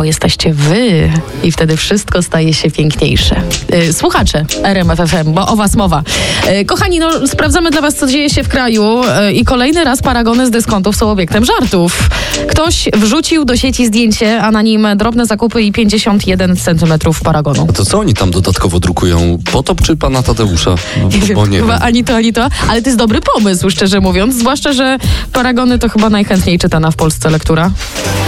jesteście wy i wtedy wszystko staje się piękniejsze. Słuchacze RMF FM, bo o was mowa. Kochani, sprawdzamy dla was, co dzieje się w kraju i kolejny raz paragony z dyskontów są obiektem żartów. Ktoś wrzucił do sieci zdjęcie, a na nim drobne zakupy i 51 centymetrów paragonu. A to co oni tam dodatkowo drukują? Potop czy pana Tadeusza? Bo nie chyba wiem. ani to, ale to jest dobry pomysł, szczerze mówiąc, zwłaszcza, że paragony to chyba najchętniej czytana w Polsce lektura.